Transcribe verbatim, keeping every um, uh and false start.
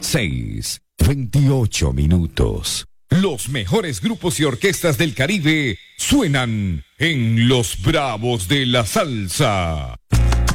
seis, veintiocho minutos. Los mejores grupos y orquestas del Caribe suenan en Los Bravos de la Salsa.